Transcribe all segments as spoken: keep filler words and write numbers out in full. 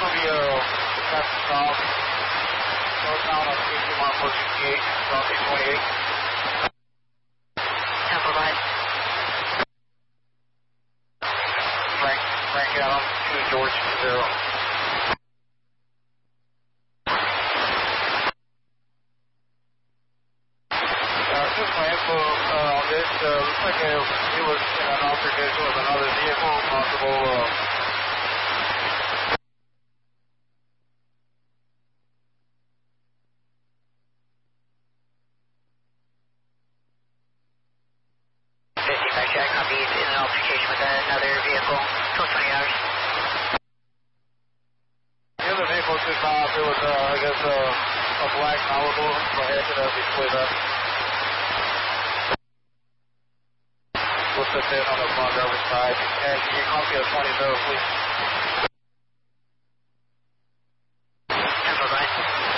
will be a traffic stop. Northbound on sixty mile four sixty-eight, Southeast twenty-eight. ten four five. Frank, Frank out on two George zero. Uh, just my info uh, on this, uh, looks like it, it was in an altercation with another vehicle, possible uh, fifty, back check, copy, in an altercation with another vehicle, twelve twenty hours. The other vehicle took off. It was, uh, I guess, uh, a black Malibu. Go ahead to the display that. We'll put that on the front driver's side. And can you copy a twenty zero, please? ten four five.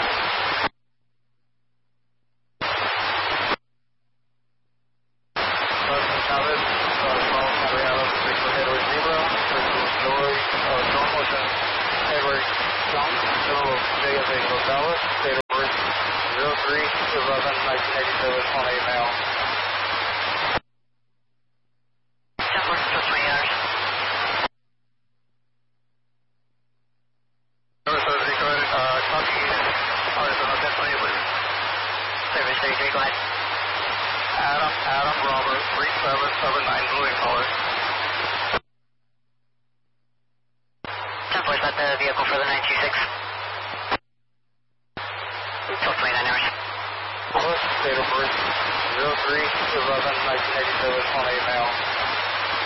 President Chavez, uh, Charles Mariano, Victor Edward Zebra, Crystal Joy, uh, John Motion, Edward Young, Little J S A Gonzalez, date of birth zero three eleven nineteen eighty-seven, on a mail. ten four, twelve twenty hours. Number seven, go ahead, uh, copy, Arizona ten twenty, please. Service thirty-three, go ahead. Adam, Adam Robert, three seven seven nine, blue color. ten four, is that the vehicle for the nine two six? twelve twenty-nine hours. Date of birth zero three eleven nineteen eighty-seven, on a mail.